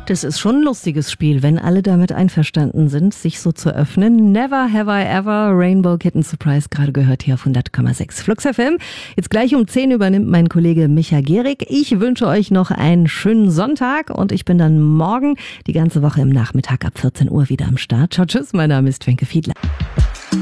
Das ist schon ein lustiges Spiel, wenn alle damit einverstanden sind, sich so zu öffnen. Never have I ever, Rainbow Kitten Surprise, gerade gehört hier auf 100,6 Flux FM. Jetzt gleich um 10 übernimmt mein Kollege Micha Gehrig. Ich wünsche euch noch einen schönen Sonntag und ich bin dann morgen die ganze Woche im Nachmittag ab 14 Uhr wieder am Start. Ciao, tschüss, mein Name ist Wenke Fiedler.